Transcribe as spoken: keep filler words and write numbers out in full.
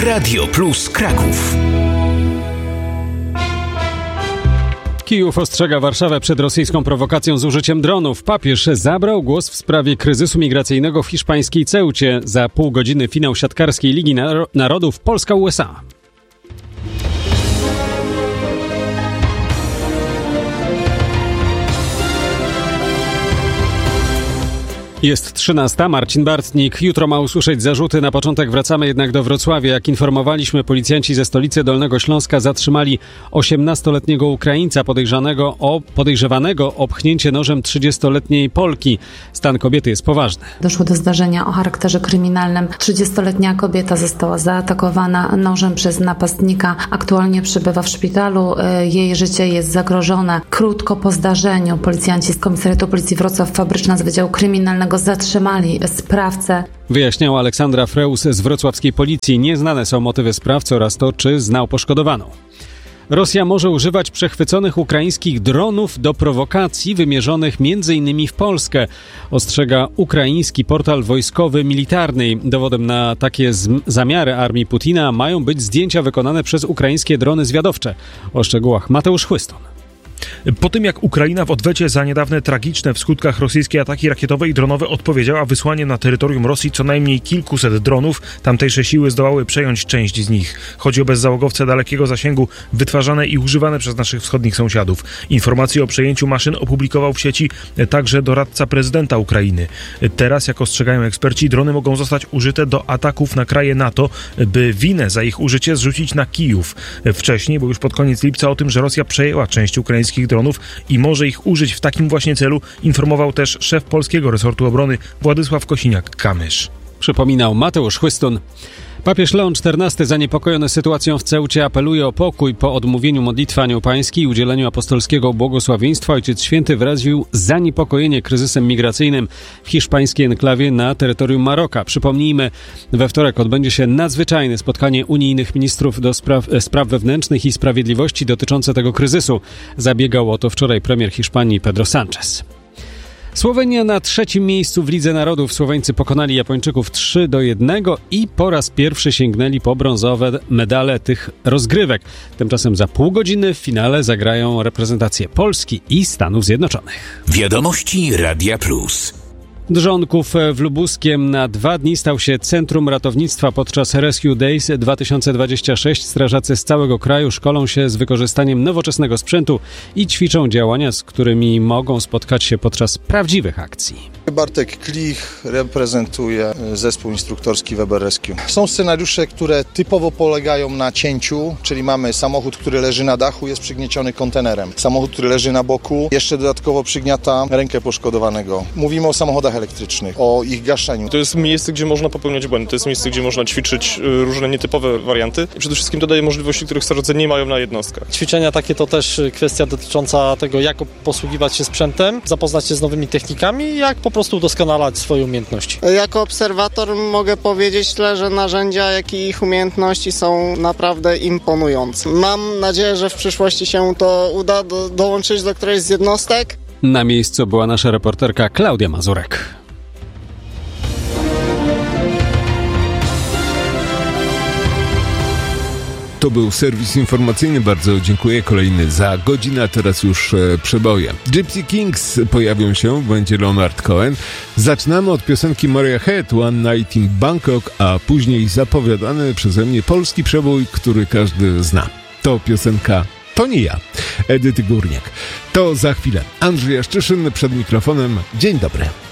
Radio Plus Kraków. Kijów ostrzega Warszawę przed rosyjską prowokacją z użyciem dronów. Papież zabrał głos w sprawie kryzysu migracyjnego w hiszpańskiej Ceucie. Za pół godziny finał siatkarskiej Ligi Narodów Polska U S A. Jest trzynasta, Marcin Bartnik. Jutro ma usłyszeć zarzuty. Na początek wracamy jednak do Wrocławia. Jak informowaliśmy, policjanci ze stolicy Dolnego Śląska zatrzymali osiemnastoletniego Ukraińca podejrzanego o, podejrzewanego o pchnięcie nożem trzydziestoletniej Polki. Stan kobiety jest poważny. Doszło do zdarzenia o charakterze kryminalnym. trzydziestoletnia kobieta została zaatakowana nożem przez napastnika. Aktualnie przebywa w szpitalu. Jej życie jest zagrożone. Krótko po zdarzeniu policjanci z Komisariatu Policji Wrocław Fabryczna z Wydziału Kryminalnego zatrzymali sprawcę. Wyjaśniała Aleksandra Freus z wrocławskiej policji. Nieznane są motywy sprawcy oraz to, czy znał poszkodowaną. Rosja może używać przechwyconych ukraińskich dronów do prowokacji wymierzonych między innymi w Polskę, ostrzega ukraiński portal wojskowy Militarny. Dowodem na takie z- zamiary armii Putina mają być zdjęcia wykonane przez ukraińskie drony zwiadowcze. O szczegółach Mateusz Chłyston. Po tym jak Ukraina w odwecie za niedawne tragiczne w skutkach rosyjskie ataki rakietowe i dronowe odpowiedziała wysłaniem na terytorium Rosji co najmniej kilkuset dronów, tamtejsze siły zdołały przejąć część z nich. Chodzi o bezzałogowce dalekiego zasięgu wytwarzane i używane przez naszych wschodnich sąsiadów. Informacje o przejęciu maszyn opublikował w sieci także doradca prezydenta Ukrainy. Teraz, jak ostrzegają eksperci, drony mogą zostać użyte do ataków na kraje NATO, by winę za ich użycie zrzucić na Kijów. Wcześniej, bo już pod koniec lipca, o tym, że Rosja przejęła część ukraińskich dronów i może ich użyć w takim właśnie celu, informował też szef polskiego resortu obrony Władysław Kosiniak-Kamysz. Przypominał Mateusz Chłyston. Papież Leon czternasty zaniepokojony sytuacją w Ceucie apeluje o pokój. Po odmówieniu modlitwy anioł-pańskiej i udzieleniu apostolskiego błogosławieństwa Ojciec Święty wyraził zaniepokojenie kryzysem migracyjnym w hiszpańskiej enklawie na terytorium Maroka. Przypomnijmy, we wtorek odbędzie się nadzwyczajne spotkanie unijnych ministrów do spraw, spraw wewnętrznych i sprawiedliwości dotyczące tego kryzysu. Zabiegał o to wczoraj premier Hiszpanii Pedro Sánchez. Słowenia na trzecim miejscu w Lidze Narodów. Słoweńcy pokonali Japończyków trzy do jednego i po raz pierwszy sięgnęli po brązowe medale tych rozgrywek. Tymczasem za pół godziny w finale zagrają reprezentacje Polski i Stanów Zjednoczonych. Wiadomości Radia Plus. Drzonków w Lubuskiem na dwa dni stał się centrum ratownictwa. Podczas Rescue Days dwa tysiące dwudziesty szósty strażacy z całego kraju szkolą się z wykorzystaniem nowoczesnego sprzętu i ćwiczą działania, z którymi mogą spotkać się podczas prawdziwych akcji. Bartek Klich reprezentuje zespół instruktorski Weber Rescue. Są scenariusze, które typowo polegają na cięciu, czyli mamy samochód, który leży na dachu, jest przygnieciony kontenerem. Samochód, który leży na boku, jeszcze dodatkowo przygniata rękę poszkodowanego. Mówimy o samochodach elektrycznych, o ich gaszeniu. To jest miejsce, gdzie można popełniać błędy, to jest miejsce, gdzie można ćwiczyć różne nietypowe warianty i przede wszystkim to daje możliwości, których strażacy nie mają na jednostkach. Ćwiczenia takie to też kwestia dotycząca tego, jak posługiwać się sprzętem, zapoznać się z nowymi technikami i jak po prostu udoskonalać swoje umiejętności. Jako obserwator mogę powiedzieć tyle, że narzędzia, jak i ich umiejętności są naprawdę imponujące. Mam nadzieję, że w przyszłości się to uda do, dołączyć do którejś z jednostek. Na miejscu była nasza reporterka Klaudia Mazurek. To był serwis informacyjny. Bardzo dziękuję. Kolejny za godzinę, a teraz już e, przeboje. Gypsy Kings pojawią się, będzie Leonard Cohen. Zaczynamy od piosenki Maria Head, One Night in Bangkok, a później zapowiadany przeze mnie polski przebój, który każdy zna. To piosenka To nie ja, Edyty Górniak. To za chwilę. Andrzej Jaszczyszyn przed mikrofonem. Dzień dobry.